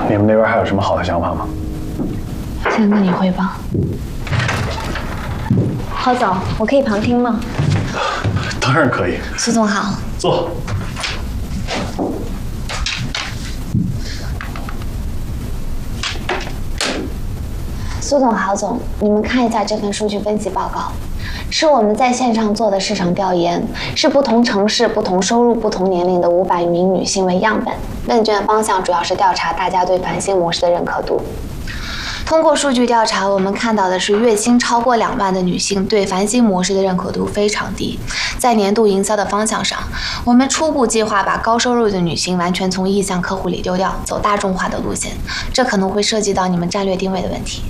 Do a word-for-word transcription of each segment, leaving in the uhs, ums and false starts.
你们那边还有什么好的想法吗？ 先跟你汇报。郝总，我可以旁听吗？ 当然可以。 苏总好。 坐。 苏总、郝总，你们看一下这份数据分析报告，是我们在线上做的市场调研，是不同城市、不同收入、不同年龄的五百名女性为样本。问卷方向主要是调查大家对繁星模式的认可度。通过数据调查，我们看到的是月薪超过两万的女性对繁星模式的认可度非常低。在年度营销的方向上，我们初步计划把高收入的女性完全从意向客户里丢掉，走大众化的路线，这可能会涉及到你们战略定位的问题。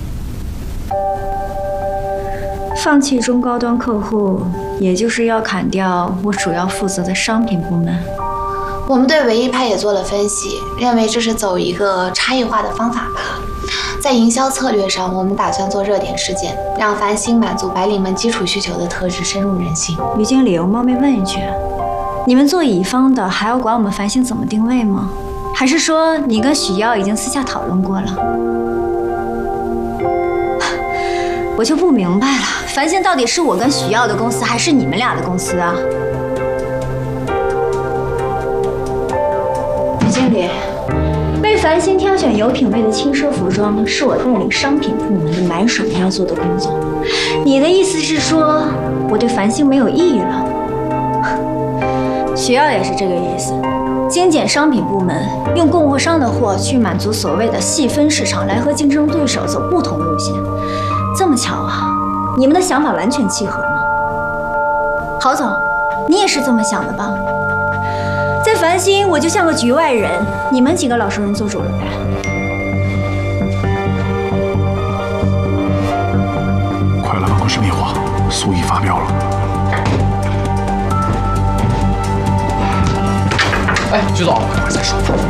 放弃中高端客户，也就是要砍掉我主要负责的商品部门。 我们对唯一派也做了分析，认为这是走一个差异化的方法吧。在营销策略上，我们打算做热点事件，让繁星满足白领们基础需求的特质深入人心。 于经理，我冒昧问一句，你们做乙方的还要管我们繁星怎么定位吗？还是说你跟许耀已经私下讨论过了？我就不明白了，繁星到底是我跟许耀的公司，还是你们俩的公司啊？于经理，为繁星挑选有品位的轻奢服装，是我带领商品部门的买手们要做的工作。你的意思是说，我对繁星没有意义了？许耀也是这个意思。精简商品部门，用供货商的货去满足所谓的细分市场，来和竞争对手走不同路线。这么巧啊，你们的想法完全契合呢。郝总，你也是这么想的吧？在繁星，我就像个局外人，你们几个老熟人做主了呗。 快来办公室密话，苏毅发飙了。 哎，徐总，快点再说。